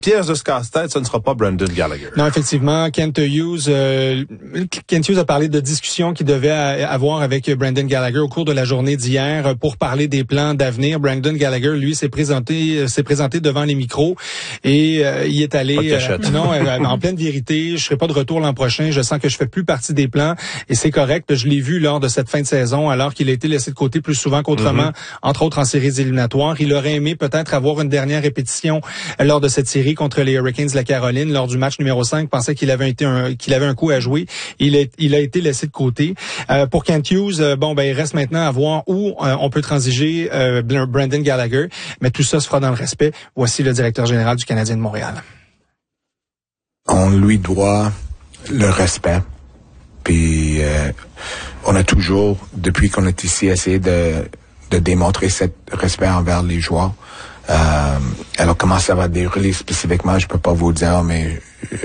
pièce de ce casse-tête, ce ne sera pas Brendan Gallagher. Non, effectivement, Kent Hughes a parlé de discussions qu'il devait avoir avec Brendan Gallagher au cours de la journée d'hier pour parler des plans d'avenir. Brendan Gallagher, lui, s'est présenté devant les micros et il est allé en pleine vérité. Je serai pas de retour l'an prochain. Je sens que je fais plus partie des plans et c'est correct. Je l'ai vu lors de cette fin de saison, alors qu'il a été laissé de côté plus souvent qu'autrement, entre autres en séries éliminatoires. Il aurait aimé peut-être avoir une dernière répétition lors de cette série contre les Hurricanes de la Caroline lors du match numéro 5, pensait qu'il avait un coup à jouer. Il a été laissé de côté. Pour Kent Hughes, il reste maintenant à voir où on peut transiger Brendan Gallagher, mais tout ça se fera dans le respect. Voici le directeur général du Canadien de Montréal. On lui doit le respect. Puis on a toujours, depuis qu'on est ici, essayé de démontrer ce respect envers les joueurs. Alors comment ça va dérouler spécifiquement, je peux pas vous dire, mais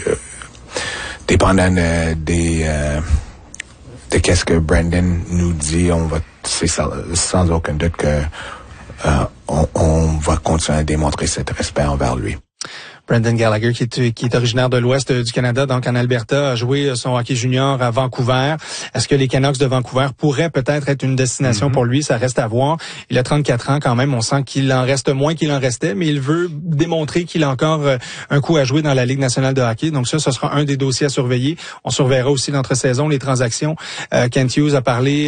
dépendant de qu'est-ce que Brendan nous dit, c'est sans aucun doute que on va continuer à démontrer ce respect envers lui. Brendan Gallagher, qui est originaire de l'ouest du Canada, donc en Alberta, a joué son hockey junior à Vancouver. Est-ce que les Canucks de Vancouver pourraient peut-être être une destination pour lui? Ça reste à voir. Il a 34 ans quand même. On sent qu'il en reste moins qu'il en restait, mais il veut démontrer qu'il a encore un coup à jouer dans la Ligue nationale de hockey. Donc ça, ce sera un des dossiers à surveiller. On surveillera aussi l'entre-saison, les transactions. Kent Hughes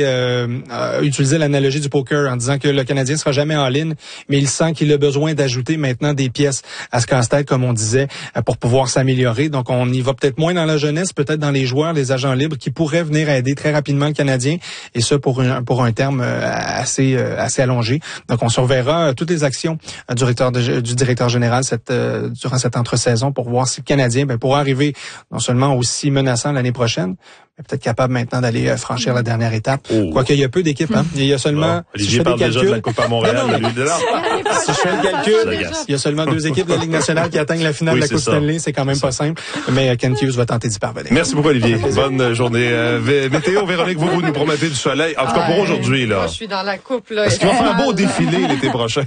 a utilisé l'analogie du poker en disant que le Canadien sera jamais en ligne, mais il sent qu'il a besoin d'ajouter maintenant des pièces à ce casse-tête, comme on disait, pour pouvoir s'améliorer. Donc, on y va peut-être moins dans la jeunesse, peut-être dans les joueurs, les agents libres qui pourraient venir aider très rapidement le Canadien, et ça pour un terme assez allongé. Donc, on surveillera toutes les actions du directeur général durant cette entre-saison pour voir si le Canadien pourra arriver non seulement aussi menaçant l'année prochaine, mais peut-être capable maintenant d'aller franchir la dernière étape. Quoique il y a peu d'équipes, il y a seulement... Olivier parle déjà de la Coupe à Montréal. Si je fais le calcul, il y a seulement 2 équipes de la Ligue nationale qui atteignent la finale de la Coupe Stanley. C'est quand même pas simple. Mais Kent Hughes va tenter d'y parvenir. Merci beaucoup, Olivier. Bonne journée. Météo, Véronique, vous nous promettez du soleil. En tout cas, pour aujourd'hui, là. Moi, je suis dans la coupe, là. Est-ce qu'il va faire un beau défilé l'été prochain?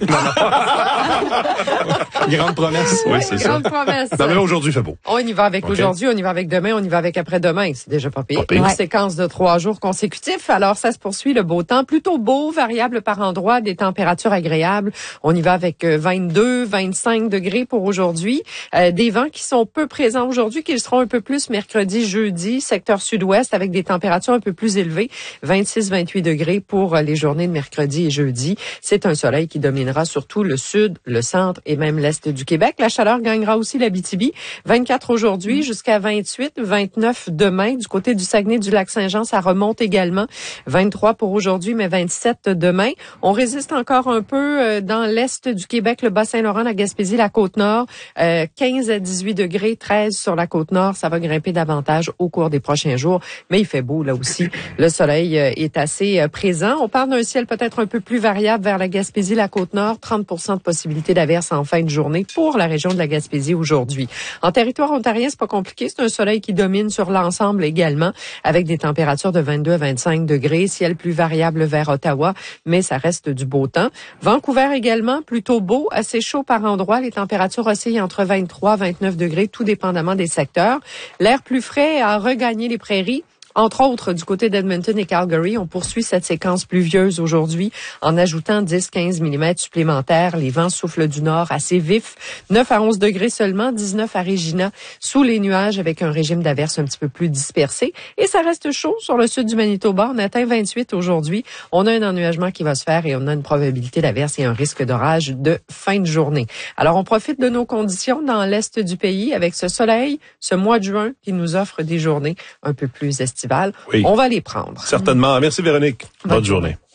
Grande promesse. Oui, c'est ça. Grande promesse. Non, mais là, aujourd'hui, il fait beau. On y va avec aujourd'hui, on y va avec demain, on y va avec après-demain. C'est déjà pas pire. Une séquence de 3 jours consécutifs. Alors, ça se poursuit, le beau temps. Plutôt beau, variable par endroit, des températures agréables. On y va avec 22, 25 degrés pour aujourd'hui. Des vents qui sont peu présents aujourd'hui, qui seront un peu plus mercredi, jeudi, secteur sud-ouest, avec des températures un peu plus élevées. 26, 28 degrés pour les journées de mercredi et jeudi. C'est un soleil qui dominera surtout le sud, le centre et même l'est du Québec. La chaleur gagnera aussi l'Abitibi. 24 aujourd'hui jusqu'à 28, 29 demain. Du côté du Saguenay, du Lac-Saint-Jean, ça remonte également. 23 pour aujourd'hui, mais 27 demain. On résiste encore un peu dans l'est du Québec, le Bas-Saint-Laurent, la Gaspésie, la Côte-Nord. 15 à 18 degrés, 13 sur la Côte-Nord. Ça va grimper davantage au cours des prochains jours. Mais il fait beau là aussi. Le soleil est assez présent. On parle d'un ciel peut-être un peu plus variable vers la Gaspésie, la Côte-Nord. 30% de possibilité d'averse en fin de journée pour la région de la Gaspésie aujourd'hui. En territoire ontarien, c'est pas compliqué. C'est un soleil qui domine sur l'ensemble également, avec des températures de 22 à 25 degrés, ciel plus variable vers Ottawa, mais ça reste du beau temps. Vancouver également, plutôt beau, assez chaud par endroits. Les températures oscillent entre 23 et 29 degrés, tout dépendamment des secteurs. L'air plus frais a regagné les prairies. Entre autres, du côté d'Edmonton et Calgary, on poursuit cette séquence pluvieuse aujourd'hui en ajoutant 10-15 mm supplémentaires. Les vents soufflent du nord assez vifs. 9 à 11 degrés seulement, 19 à Regina, sous les nuages avec un régime d'averse un petit peu plus dispersé. Et ça reste chaud sur le sud du Manitoba. On atteint 28 aujourd'hui. On a un ennuagement qui va se faire et on a une probabilité d'averse et un risque d'orage de fin de journée. Alors, on profite de nos conditions dans l'est du pays avec ce soleil, ce mois de juin qui nous offre des journées un peu plus estivales. Oui. On va les prendre. Certainement. Merci, Véronique. Bonne journée.